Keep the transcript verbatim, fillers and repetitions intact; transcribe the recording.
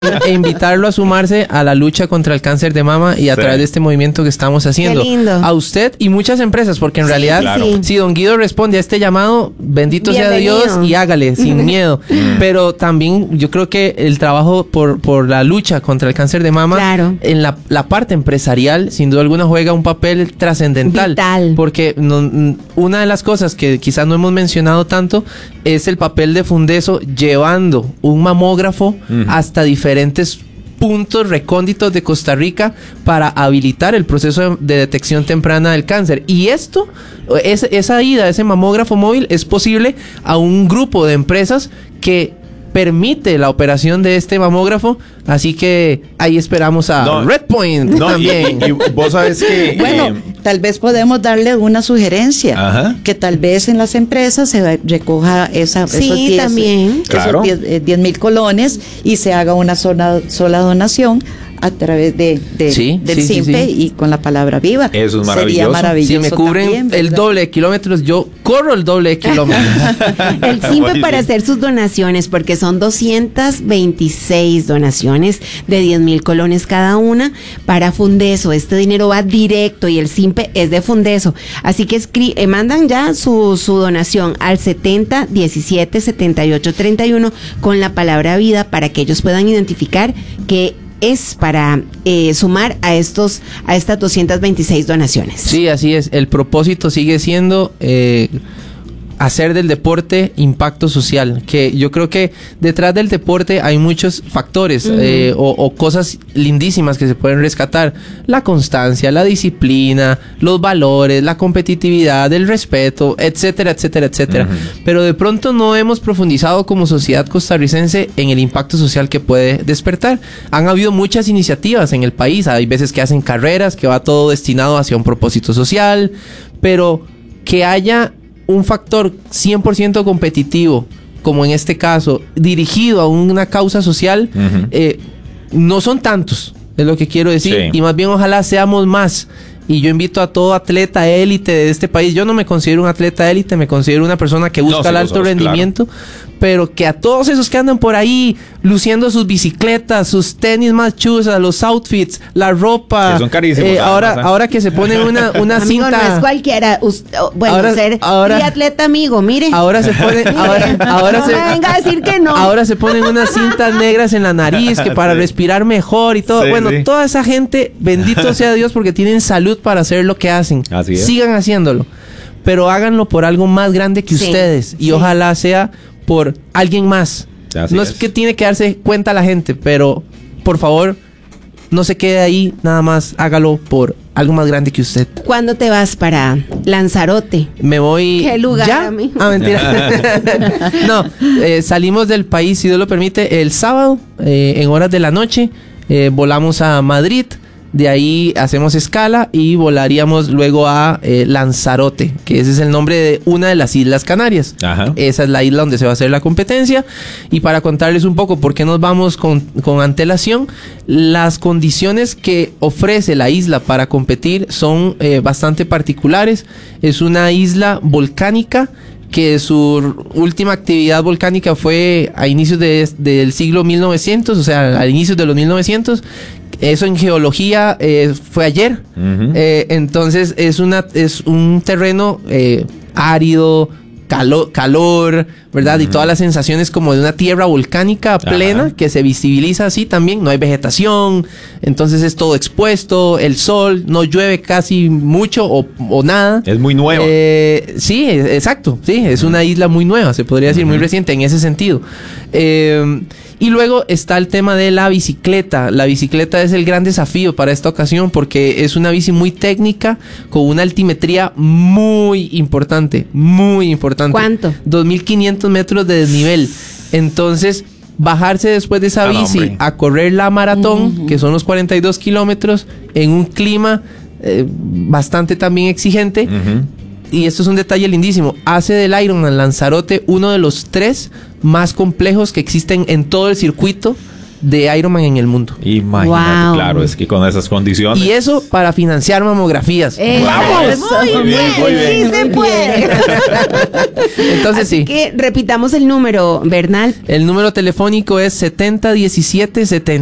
e invitarlo a sumarse a la lucha contra el cáncer de mama y a sí. través de este movimiento que estamos haciendo. Qué lindo. A usted y muchas empresas, porque en sí, realidad, claro. si don Guido responde a este llamado, bendito Bienvenido. sea Dios y hágale, sin miedo. Pero también yo creo que el trabajo por, por la lucha contra el cáncer de mama, claro. en la, la parte empresarial, sin duda alguna juega un papel trascendental. Vital. Porque no, una de las cosas que quizás no hemos mencionado tanto es el papel de Fundeso llevando un mamógrafo uh-huh. hasta diferentes puntos recónditos de Costa Rica para habilitar el proceso de detección temprana del cáncer. Y esto, es, esa ida, ese mamógrafo móvil es posible a un grupo de empresas que permite la operación de este mamógrafo, así que ahí esperamos a no, Redpoint no, también. Y, y vos sabes que... Bueno, eh, tal vez podemos darle una sugerencia, ajá. que tal vez en las empresas se recoja esa, sí, esos diez, también. Claro. esos diez mil colones y se haga una sola, sola donación a través de, de sí, del sí, SIMPE sí, sí. y con la palabra viva. Eso es maravilloso. Sería maravilloso. Si me cubren también, el doble de kilómetros, yo corro el doble de kilómetros. El SIMPE para hacer sus donaciones, porque son doscientas veintiséis donaciones de diez mil colones cada una para Fundeso. Este dinero va directo y el SIMPE es de Fundeso. Así que escri- eh, mandan ya su, su donación al setenta diecisiete setenta y ocho treinta y uno con la palabra vida para que ellos puedan identificar que es para eh, sumar a estos a estas doscientas veintiséis donaciones. Sí, así es. El propósito sigue siendo eh, hacer del deporte impacto social, que yo creo que detrás del deporte hay muchos factores uh-huh. eh, o, o cosas lindísimas que se pueden rescatar: la constancia, la disciplina, los valores, la competitividad, el respeto, etcétera, etcétera, etcétera. Uh-huh. Pero de pronto no hemos profundizado como sociedad costarricense en el impacto social que puede despertar. Han habido muchas iniciativas en el país, hay veces que hacen carreras, que va todo destinado hacia un propósito social, pero que haya un factor cien por ciento competitivo, como en este caso, dirigido a una causa social, uh-huh. eh, no son tantos, es lo que quiero decir, sí. y más bien ojalá seamos más. Y yo invito a todo atleta élite de este país. Yo no me considero un atleta élite, me considero una persona que busca no, sí, el alto sos, rendimiento, claro. pero que a todos esos que andan por ahí luciendo sus bicicletas, sus tenis más chuzas, los outfits, la ropa, que son carísimos. Eh, ahora, ¿eh? ahora que se ponen una, una amigo, cinta. No es cualquiera. Usted, bueno, ahora, ser ahora, triatleta, amigo, mire. Ahora se ponen, ahora, ahora no se, me venga a decir que no. Ahora se ponen unas cintas negras en la nariz que para sí. respirar mejor y todo. Sí, bueno, sí. toda esa gente, bendito sea Dios, porque tienen salud para hacer lo que hacen. Así es. Sigan haciéndolo, pero háganlo por algo más grande que sí, ustedes y sí. ojalá sea por alguien más. Así no es. es que tiene que darse cuenta la gente, pero por favor no se quede ahí nada más, hágalo por algo más grande que usted. ¿Cuándo te vas para Lanzarote? Me voy. ¿Qué lugar, ¿ya? amigo? Ah, mentira. No, eh, salimos del país, si Dios lo permite, el sábado eh, en horas de la noche. Eh, volamos a Madrid. De ahí hacemos escala y volaríamos luego a eh, Lanzarote, que ese es el nombre de una de las Islas Canarias. Ajá. Esa es la isla donde se va a hacer la competencia. Y para contarles un poco por qué nos vamos con, con antelación, las condiciones que ofrece la isla para competir son eh, bastante particulares. Es una isla volcánica que su última actividad volcánica fue a inicios de, del siglo mil novecientos, o sea, a inicios de los mil novecientos. Eso en geología eh, fue ayer. Uh-huh. Eh, entonces es una es un terreno eh, árido, calo- calor, ¿verdad? Uh-huh. Y todas las sensaciones como de una tierra volcánica plena. Ajá. Que se visibiliza así también. No hay vegetación, entonces es todo expuesto, el sol, no llueve casi mucho o, o nada. Es muy nueva. Eh, sí, exacto. Sí, es uh-huh. una isla muy nueva, se podría decir, uh-huh. muy reciente en ese sentido. Eh, Y luego está el tema de la bicicleta. La bicicleta es el gran desafío para esta ocasión porque es una bici muy técnica con una altimetría muy importante, muy importante. ¿Cuánto? dos mil quinientos metros de desnivel. Entonces, bajarse después de esa ah, bici no, a correr la maratón, uh-huh. que son los cuarenta y dos kilómetros, en un clima eh, bastante también exigente. Uh-huh. Y esto es un detalle lindísimo, hace del Ironman Lanzarote uno de los tres más complejos que existen en todo el circuito de Ironman en el mundo. Imagínate, wow. Claro, es que con esas condiciones. Y eso para financiar mamografías. Eh, ¡Vamos! Muy, muy bien, muy bien, sí se puede. Entonces Así sí. que repitamos el número, Bernal. El número telefónico es setenta diecisiete setenta.